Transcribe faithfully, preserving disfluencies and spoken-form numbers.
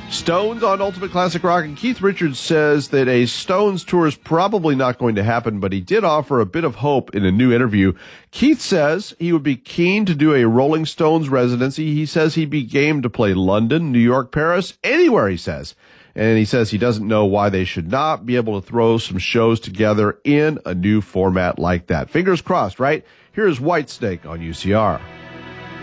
Stones on Ultimate Classic Rock, and Keith Richards says that a Stones tour is probably not going to happen, but he did offer a bit of hope in a new interview. Keith says he would be keen to do a Rolling Stones residency. He says he'd be game to play London, New York, Paris, anywhere, he says. And he says he doesn't know why they should not be able to throw some shows together in a new format like that. Fingers crossed, right? Here's Whitesnake on U C R.